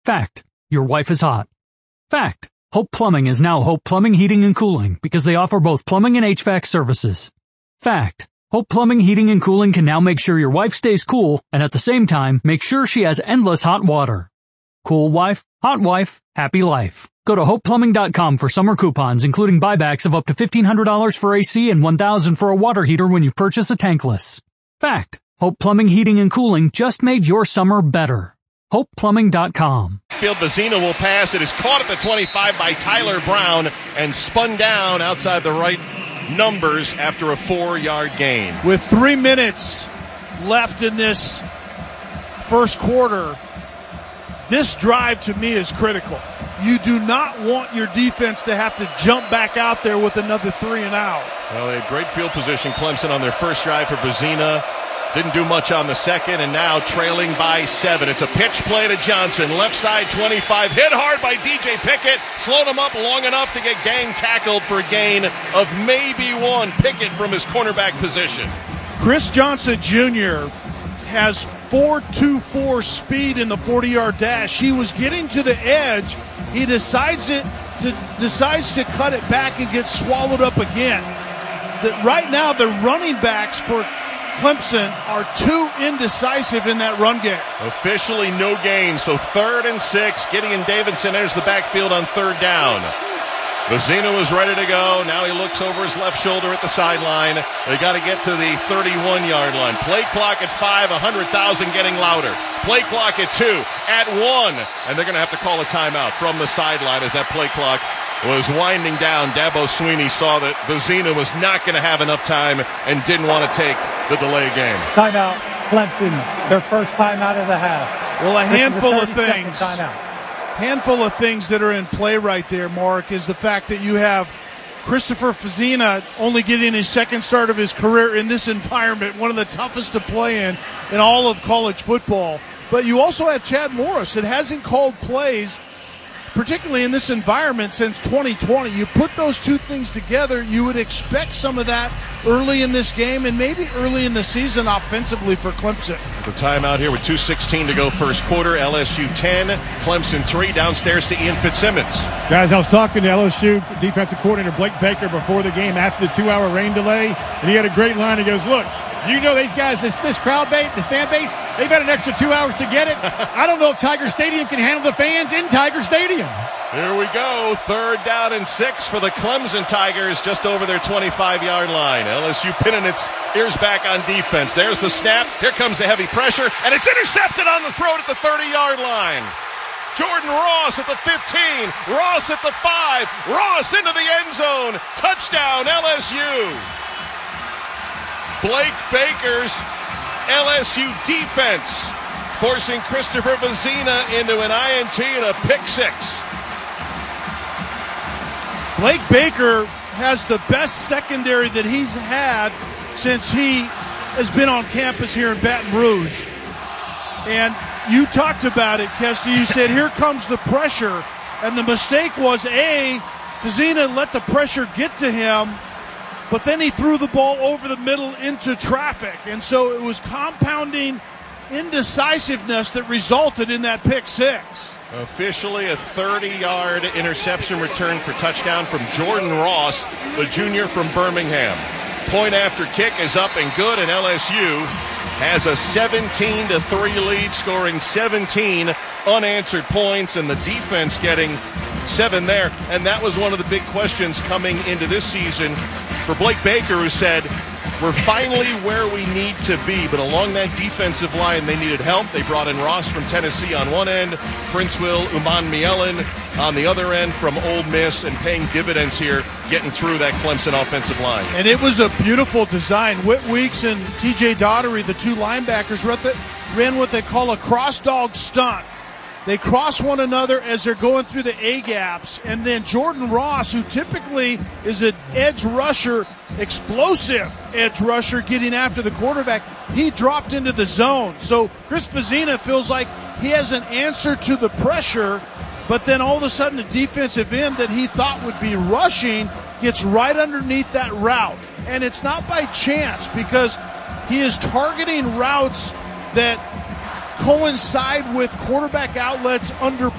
Fact. Your wife is hot. Fact. Hope Plumbing is now Hope Plumbing, Heating, and Cooling because they offer both plumbing and HVAC services. Fact. Hope Plumbing, Heating, and Cooling can now make sure your wife stays cool and at the same time make sure she has endless hot water. Cool wife, hot wife, happy life. Go to hopeplumbing.com for summer coupons, including buybacks of up to $1,500 for AC and $1,000 for a water heater when you purchase a tankless. Fact. Hope Plumbing, Heating, and Cooling just made your summer better. hopeplumbing.com. Field Vezina will pass. It is caught at the 25 by Tyler Brown and spun down outside the right numbers after a 4-yard gain. With 3 minutes left in this first quarter, this drive to me is critical. You do not want your defense to have to jump back out there with another 3 and out. Well, they had great field position, Clemson, on their first drive for Vezina. Didn't do much on the second, and now trailing by 7. It's a pitch play to Johnson. Left side 25. Hit hard by DJ Pickett. Slowed him up long enough to get gang tackled for a gain of maybe 1. Pickett from his cornerback position. Chris Johnson Jr. has 4.24 speed in the 40-yard dash. He was getting to the edge. He decides to cut it back and gets swallowed up again. Right now, the running backs for Clemson are too indecisive in that run game. Officially no gain, so 3rd and 6. Gideon Davidson enters the backfield on 3rd down. Vezina was ready to go. Now he looks over his left shoulder at the sideline. They got to get to the 31-yard line. Play clock at 5, 100,000 getting louder. Play clock at 2, at 1. And they're going to have to call a timeout from the sideline as that play clock was winding down. Dabo Swinney saw that Vezina was not going to have enough time and didn't want to take the delay game. Timeout, Clemson, their first timeout of the half. Well, a handful of things that are in play right there, Mark, is the fact that you have Christopher Vezina only getting his second start of his career in this environment, one of the toughest to play in all of college football. But you also have Chad Morris that hasn't called plays, particularly in this environment, since 2020. You put those two things together, you would expect some of that early in this game and maybe early in the season offensively for Clemson. The timeout here with 2:16 to go first quarter. LSU 10, Clemson 3. Downstairs to Ian Fitzsimmons. Guys, I was talking to LSU defensive coordinator Blake Baker before the game after the 2-hour rain delay, and he had a great line. He goes, look, you know these guys, this crowd base, this fan base, they've had an extra 2 hours to get it. I don't know if Tiger Stadium can handle the fans in Tiger Stadium. Here we go. 3rd down and 6 for the Clemson Tigers just over their 25-yard line. LSU pinning its ears back on defense. There's the snap. Here comes the heavy pressure, and it's intercepted on the throat at the 30-yard line. Jordan Ross at the 15. Ross at the 5. Ross into the end zone. Touchdown, LSU. Blake Baker's LSU defense forcing Christopher Vezina into an INT and a pick 6. Blake Baker has the best secondary that he's had since he has been on campus here in Baton Rouge. And you talked about it, Kesty. You said, here comes the pressure. And the mistake was, Vezina let the pressure get to him, but then he threw the ball over the middle into traffic. And so it was compounding indecisiveness that resulted in that pick 6. Officially a 30-yard interception return for touchdown from Jordan Ross, the junior from Birmingham. Point after kick is up and good, and LSU has a 17-3 lead, scoring 17 unanswered points, and the defense getting 7 there. And that was one of the big questions coming into this season for Blake Baker, who said, we're finally where we need to be, but along that defensive line, they needed help. They brought in Ross from Tennessee on one end, Prince Will, Uman-Mielen on the other end from Ole Miss, and paying dividends here, getting through that Clemson offensive line. And it was a beautiful design. Whit Weeks and T.J. Daugherty, the two linebackers, ran what they call a cross-dog stunt. They cross one another as they're going through the A-gaps, and then Jordan Ross, who typically is an edge rusher, explosive edge rusher getting after the quarterback, he dropped into the zone. So Chris Vezina feels like he has an answer to the pressure, but then all of a sudden the defensive end that he thought would be rushing gets right underneath that route. And it's not by chance, because he is targeting routes that coincide with quarterback outlets under